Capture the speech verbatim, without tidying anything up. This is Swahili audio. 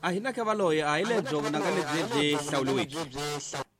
a hina ka baloya a ile jong na ka le je hlawluwi